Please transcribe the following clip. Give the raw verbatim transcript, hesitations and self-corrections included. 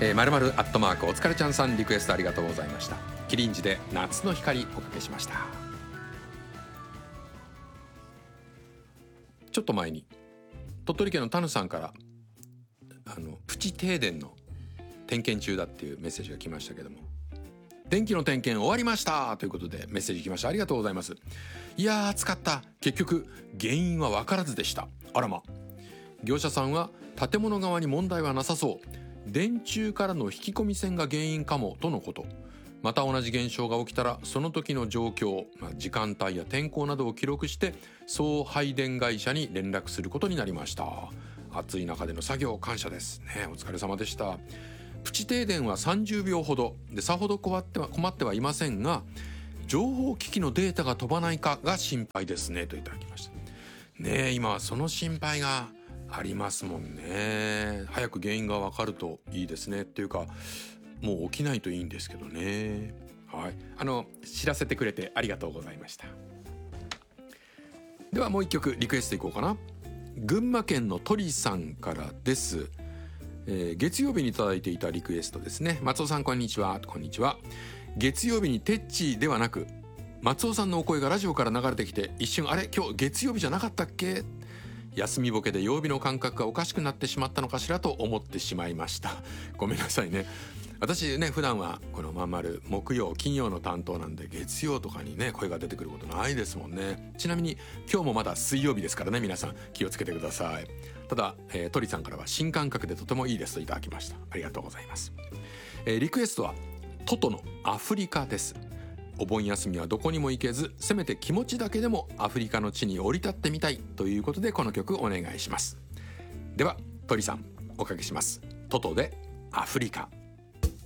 えー、〇〇アットマークおつかれちゃんさんリクエストありがとうございました。キリンジで夏の光おかけしました。ちょっと前に鳥取県のタヌさんからあのプチ停電の点検中だっていうメッセージが来ましたけども、電気の点検終わりましたということでメッセージ来ました。ありがとうございます。いやー暑かった。結局原因は分からずでした。あらま。業者さんは建物側に問題はなさそう、電柱からの引き込み線が原因かもとのこと。また同じ現象が起きたらその時の状況、まあ、時間帯や天候などを記録して送配電会社に連絡することになりました。暑い中での作業感謝ですね。お疲れ様でした。プチ停電はさんじゅうびょうほどで、さほど困っては困ってはいませんが、情報機器のデータが飛ばないかが心配ですねといただきましたね。え今はその心配がありますもんね。早く原因が分かるといいですね。っていうかもう起きないといいんですけどね。はい、あの知らせてくれてありがとうございました。ではもう一曲リクエストいこうかな。群馬県の鳥さんからです。えー、月曜日にいただいていたリクエストですね。松尾さんこんにちは。こんにちは。月曜日にテッチーではなく松尾さんのお声がラジオから流れてきて、一瞬あれ今日月曜日じゃなかったっけ、休みボケで曜日の感覚がおかしくなってしまったのかしらと思ってしまいました。ごめんなさいね。私ね普段はこのまんまる木曜金曜の担当なんで、月曜とかにね声が出てくることないですもんね。ちなみに今日もまだ水曜日ですからね、皆さん気をつけてください。ただ、えー、鳥さんからは新感覚でとてもいいですといただきました。ありがとうございます。えー、リクエストはトトのアフリカです。お盆休みはどこにも行けず、せめて気持ちだけでもアフリカの地に降り立ってみたいということでこの曲お願いします。では鳥さんおかけします。トトでアフリカ。